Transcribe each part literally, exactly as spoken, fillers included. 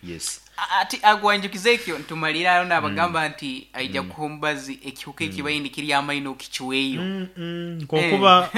yes ati agwanjukize ekyo ntumalira n'abagamba nti aija kuhombazi ekihuka ekibayindi kiri amaino kichweyo kokuba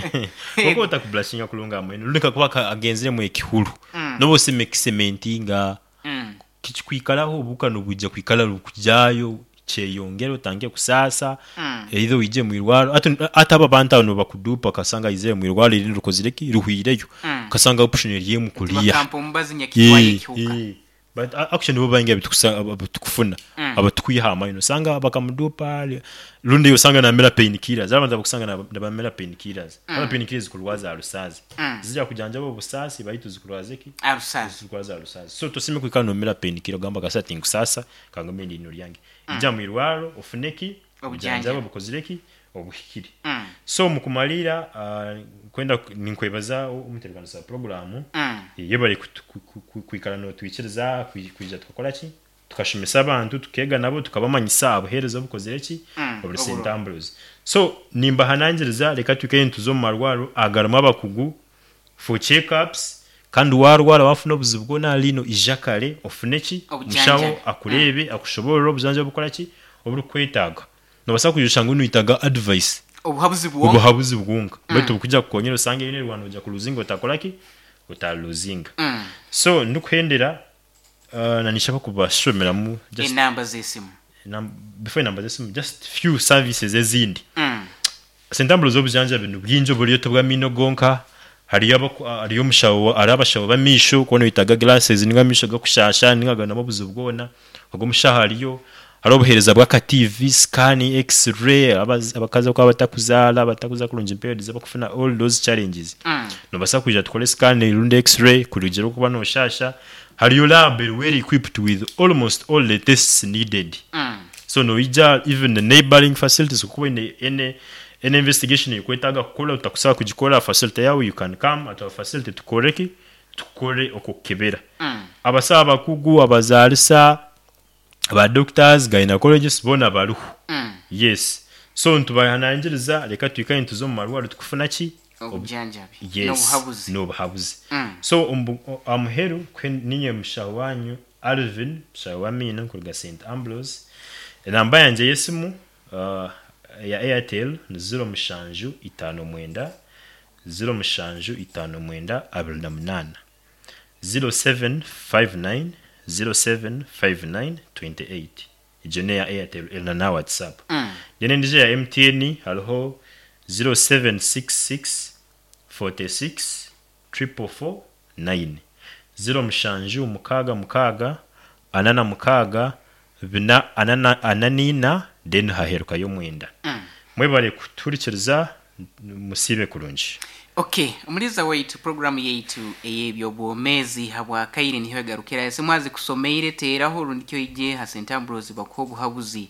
kokuba takublashinga kulunga amaino luleka kuba agenzere mu ekihuru nobo se cementi nga kichikwikalaho obuka nobujja kwikala lukujayo cheyongero tange kusasa either wije mu irwaro ataba banta no bakudupa kasanga izere mu irwaro iri rukozireki ruhwireyo kasanga option yeye mu kuliya kampo mbazi nyakitwaye kihuka but actually bo bange bitukufuna abatukwiha amaino sanga bakamudupa lunde yosanga na mela painkillers abantu bakusanga na mela painkillers aba painkillers kulwaza alusazi zija kujanja bo busasi bayitu zikulwazeki alusazi zikulwaza alusazi so tosime kwikana no mela painkiller gamba kasati nkusasa kangome ndi no lyange ija mu irwaro ofuneki obujanja bo bukozireki obuhikiri so mukumalira kwenda ninkwebaza umutekano sa programu yebale kwikala no twikiriza kwija tukola ki tukashimisa abantu tukega nabo tukabamanyisa abuhereza bukozereki obuli Saint Ambrose so nimba hanangiriza leka tukeye ntuzo mu marwaro agarama abakugu for checkups kandi warwara wafuna obuzibwo na lino ijakale ofuneki mushawo akurebe akushobora obuzanja bukola ki obuli kwetaga no basa kujushangu nuitaga advice obuhabuzi bwo obuhabuzi bwunga beto kujja kukonyera sange yene rwano ujja kuluzinga utakolaki utaluzinga mm. so ndukuhendera uh, na nishaba kubashomera mu just number zesimu num before number zesimu just few services ezindi mm. Saint Ambrose obujanja bintu bwinjo buriyo tobwa mino gonka hariyo abo hariyo mushawo arabashawo bamisho kono itaga glasses ninga misho gakushasha ninga nabo buzubwona ubwo mushahariyo arobuhereza bwa ka T V scan x-ray abakaza kwa batakuzala batakuza kulunja impaired zabakufuna all those challenges mm. no basa kuja tukole scan irunde x-ray kurugero kuba no shasha hariyo lab well equipped with almost all the tests needed mm. so no ija even the neighboring facilities kuba in any an investigation yokwetaga kukola utakusaba kujikola facility yawe you can come at our facility tukoreki tukore okukebera mm. abasaba kugu abazalisa aba doctors gynecologists bona baruhu mm. yes so ntubahanangiriza leka twikaye ntuzo mu marwaro tukufuna ki obujanjabi yes. no buhabuzi no buhabuzi mm. so amheru ninye mushawanyu Alvin shawamina kurga Saint Ambrose namba yanje yesimu uh, ya Airtel zero mushanju itano mwenda zero mushanju itano mwenda abiri na munana zero seven five nine zero seven five nine two eight ijone ya Airtel elna na WhatsApp mm. yene ndije ya M T N halo zero seven six six four six four four nine zero mushanju mukaga mukaga anana mukaga bina anana ananina den haheruka yo mwenda mm. mwebale kuturikiriza musibe kulunji okay umuliza waitu program yaitu eyebyo bomezi habwa kaire niho garukira ese mwazi kusomeire teraho rundikyo ije ha Saint Ambrose bakobu habuzi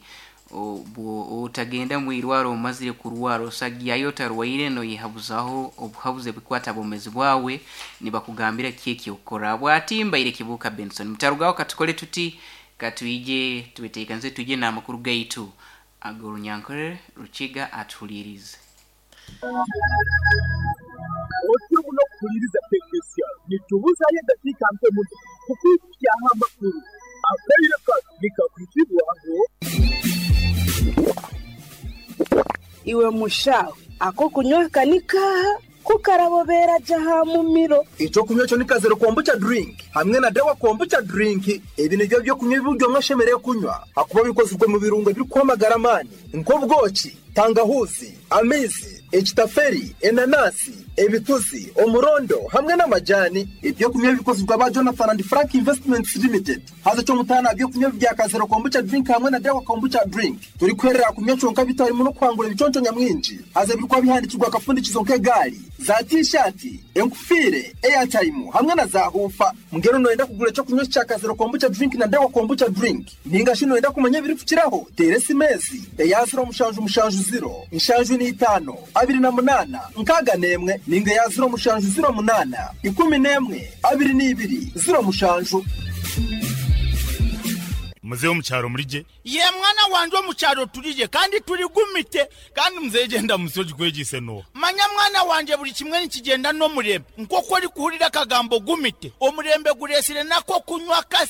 obo utagenda mu irwaro mazire kurwaro sagiya yota rwaire no yihabuzaho obuhabuze bikwata bomezi bwawe nibakugambira kiki ukora bwatimba ile kibuka Benson mtarugaho katukole tuti katwije tubetekanze tuje na makuru gaitu aguru nyankore ruchiga atulirize Ocho no kuliriza teknisya nitubuza ye dakika mpe mutu kukukia makuru abaire ka nikakwitibwa ngo iwe mushawe ako kunywa kanika kukarabobera jaha mumiro ico kunywa cyo nikazero kombucha drink hamwe na dawa kombucha drink ibi nivyo byo kunywa ibiryo mwashemereye kunywa akuba bikozwe mu birungo biri kwamagara mani nko bwoki tangahuzi amezi ekitaferi enanasi ebituzi omurondo hamwe n'amajani ibyo kunywa bikozwe ba Jonathan and Frank Investments Limited haza cyo mutana byo kunywa bya kazero kombucha drink hamwe na dawa kombucha drink turi kwerera kunywa cyonka bitari mu no kwangura biconco nyamwinji haza birikwa bihandikirwa kafundikizo nk'egari za t-shirt enkufire airtime hamwe na za hufa mugero noenda kugura cyo kunywa cya kazero kombucha drink na dawa kombucha drink ninga shino enda kumanya biri fukiraho teresi mezi yaziro mushanju mushanju zero inshanju ni itano abiri na munana nkaga nemwe ninga yaziro mushanju zero munana ikumi nemwe abiri ni ibiri zero mushanju Muzeo mucyaro murije ye mwana wanje wo mucyaro turije kandi turi gumite kandi muzegenda musoje kwegise no manya mwana wanje buri kimwe nikigenda no murembe nkoko ari kuhurira kagambo gumite omurembe guresire nako kunywa